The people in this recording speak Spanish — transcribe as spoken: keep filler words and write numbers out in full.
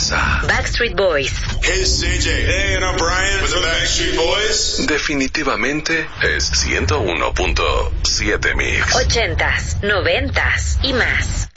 casa. Backstreet Boys. Hey, C J. Hey, and I'm Brian with the Backstreet Boys. Definitivamente es ciento uno punto siete Mix. Ochentas, noventas y más.